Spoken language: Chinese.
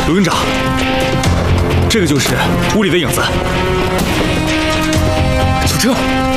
刘营长，这个就是屋里的影子。 就这。